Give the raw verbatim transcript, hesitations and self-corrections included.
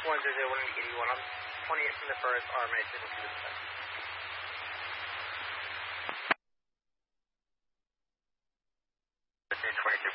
one zero zero one eighty-one. I'm twenty-eight from the first, R M A signal to the